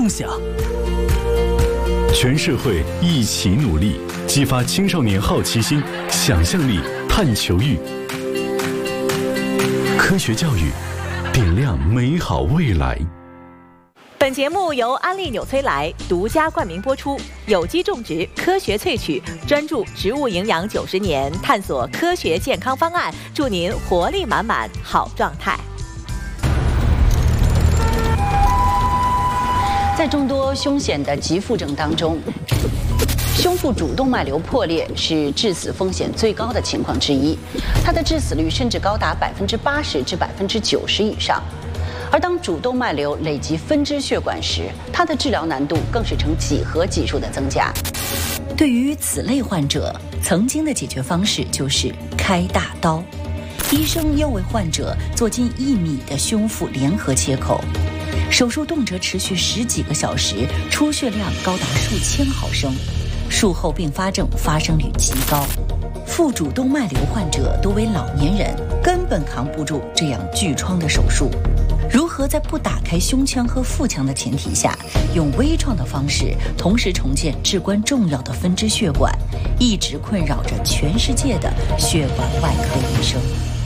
梦想。全社会一起努力，激发青少年好奇心、想象力、探求欲。科学教育，点亮美好未来。 本节目由安利纽崔莱独家冠名播出，有机种植，科学萃取，专注植物营养90年，探索科学健康方案，祝您活力满满，好状态。 在众多凶险的急腹症当中，胸腹主动脉瘤破裂是致死风险最高的情况之一，它的致死率甚至高达80%至90%以上。而当主动脉瘤累及分支血管时，它的治疗难度更是呈几何级数的增加。对于此类患者，曾经的解决方式就是开大刀。医生要为患者做近1米的胸腹联合切口，手术动辄持续10几个小时，出血量高达数千毫升，术后并发症发生率极高。腹主动脉瘤患者多为老年人，根本扛不住这样巨创的手术。如何在不打开胸腔和腹腔的前提下，用微创的方式同时重建至关重要的分支血管，一直困扰着全世界的血管外科医生。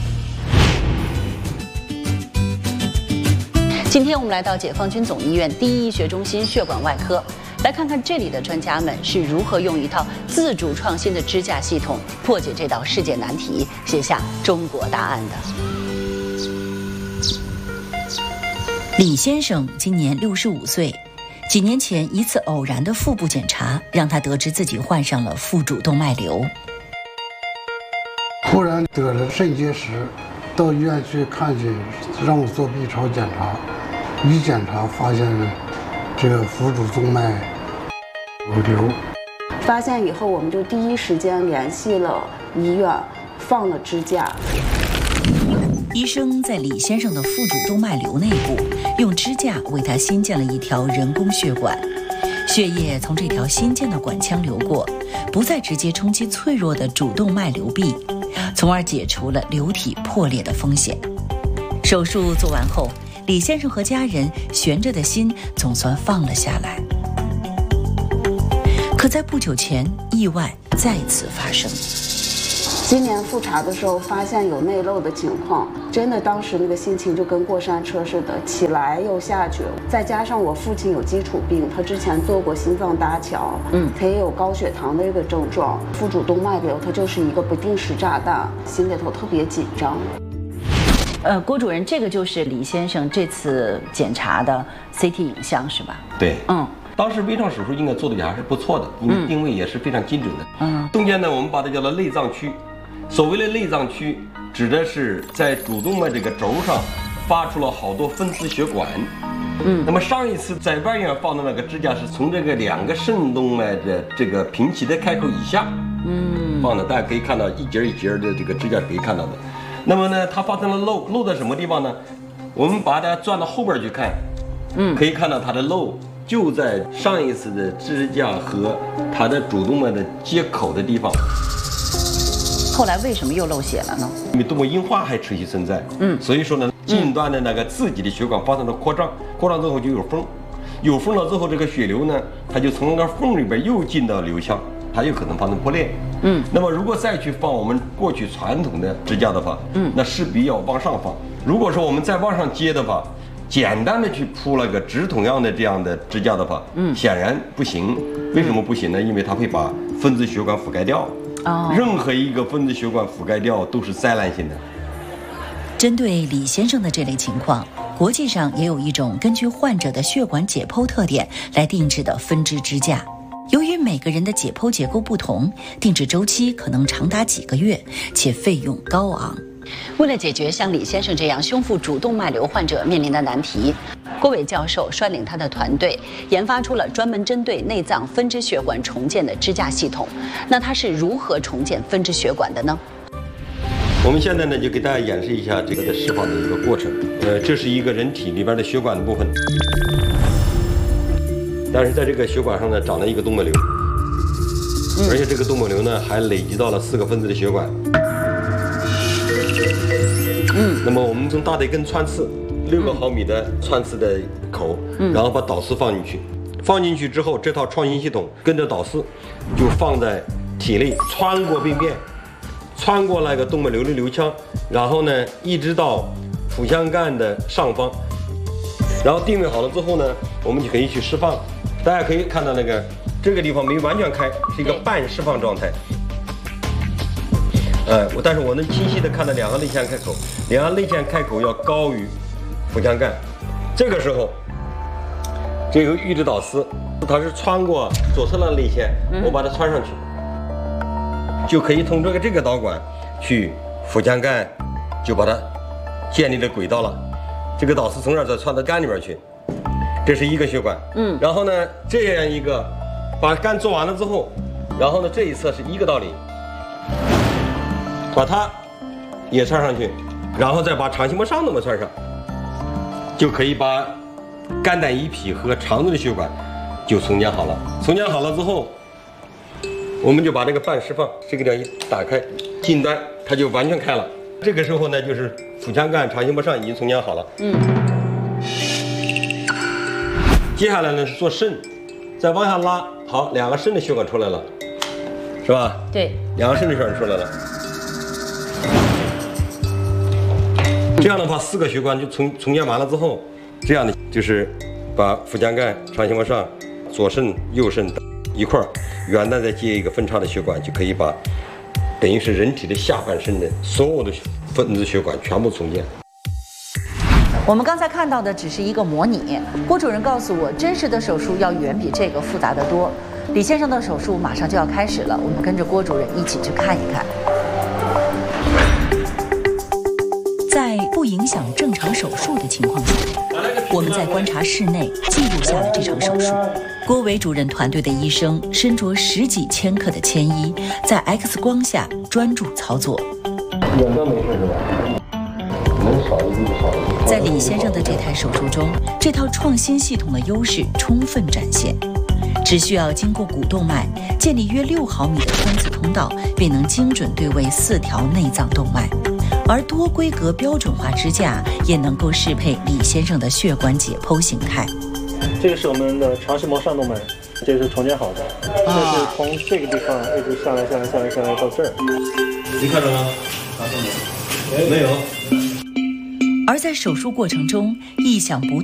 今天我们来到解放军总医院第一医学中心血管外科，来看看这里的专家们是如何用一套自主创新的支架系统破解这道世界难题，写下中国答案的。李先生今年65岁，几年前一次偶然的腹部检查让他得知自己患上了腹主动脉瘤。 忽然得了肾结石，到医院去看去，让我做 B 超检查，一检查发现了这个腹主动脉有瘤。 发现以后，我们就第一时间联系了医院，放了支架。 医生在李先生的腹主动脉瘤内部用支架为他新建了一条人工血管，血液从这条新建的管腔流过，不再直接冲击脆弱的主动脉瘤壁，从而解除了瘤体破裂的风险。手术做完后，李先生和家人悬着的心总算放了下来。可在不久前，意外再次发生。 今年复查的时候发现有内漏的情况，真的当时那个心情就跟过山车似的，起来又下去。再加上我父亲有基础病，他之前做过心脏搭桥，他也有高血糖的一个症状，腹主动脉瘤它就是一个不定时炸弹，心里头特别紧张。 郭主任，这个就是李先生这次检查的 CT 影像是吧？ 对，当时微创手术应该做的也还是不错的，因为定位也是非常精准的。中间呢，我们把它叫做内脏区。所谓的内脏区，指的是在主动脉这个轴上发出了好多分支血管。那么上一次在外院放的那个支架是从这个2个肾动脉的这个平齐的开口以下，放的，大家可以看到一节一节的这个支架可以看到的。那么呢，它发生了漏在什么地方呢？我们把它转到后边去看，可以看到它的漏就在上一次的支架和它的主动脉的接口的地方。 后来为什么又漏血了呢？ 因为动脉硬化还持续存在，所以说呢，近端的那个自己的血管发生了扩张，扩张之后就有缝，有缝了之后，这个血流呢，它就从那个缝里边又进到瘤腔，它有可能发生破裂。那么如果再去放我们过去传统的支架的话，那势必要往上放。如果说我们再往上接的话，简单的去铺了个直筒样的这样的支架的话，显然不行。为什么不行呢？因为它会把分支血管覆盖掉。任何一个分支血管覆盖掉都是灾难性的。 针对李先生的这类情况，国际上也有一种根据患者的血管解剖特点来定制的分支支架。由于每个人的解剖结构不同，定制周期可能长达几个月，且费用高昂。为了解决像李先生这样胸腹主动脉瘤患者面临的难题，郭伟教授率领他的团队研发出了专门针对内脏分支血管重建的支架系统。那他是如何重建分支血管的呢？ 我们现在呢就给大家演示一下这个的释放的一个过程。这是一个人体里边的血管的部分，但是在这个血管上呢长了一个动脉瘤，而且这个动脉瘤呢还累积到了4个分支的血管。那么我们从大腿根穿刺 6个毫米的穿刺的口，然后把导丝放进去。放进去之后，这套创新系统跟着导丝就放在体内，穿过病变，穿过那个动脉瘤的瘤腔，然后呢，一直到腹腔干的上方。然后定位好了之后呢，我们就可以去释放。大家可以看到这个地方没完全开，是一个半释放状态。但是我能清晰的看到两个内腔开口，两个内腔开口要高于腹腔干。这个时候，这个预制导丝它是穿过左侧的内线，我把它穿上去，就可以通过这个导管去腹腔干，就把它建立了轨道了。这个导丝从这儿再穿到肝里面去，这是一个血管。然后呢，这样一个把肝做完了之后，然后呢这一侧是一个道理，把它也穿上去，然后再把肠系膜上动脉穿上，就可以把肝胆胰脾和肠子的血管就重建好了。重建好了之后，我们就把这个半释放这个地方一打开，近端它就完全开了。这个时候呢，就是腹腔干、肠系膜上已经重建好了。接下来呢是做肾，再往下拉，好，2个肾的血管出来了，是吧？ 对 ，2个肾的血管出来了。这样的话，4个血管就重建完了之后，这样的就是把腹腔干、肠系膜上、左肾、右肾一块儿，元旦再接一个分叉的血管，就可以把等于是人体的下半身的所有的分子血管全部重建。 我们刚才看到的只是一个模拟，郭主任告诉我，真实的手术要远比这个复杂得多。李先生的手术马上就要开始了，我们跟着郭主任一起去看一看。 在不影响正常手术的情况下，我们在观察室内记录下了这场手术。郭伟主任团队的医生身着10几千克的铅衣，在 X 光下专注操作。 远端没事是吧？能少一点就少一点。 在李先生的这台手术中，这套创新系统的优势充分展现。只需要经过股动脉，建立约6毫米的穿刺通道，便能精准对位4条内脏动脉。而多规格标准化支架也能够适配李先生的血管解剖形态。 这个是我们的肠系膜上动脉，这是重建好的，这是从这个地方一直下来到这儿。 你看着吗？没有。 而在手术过程中，意想不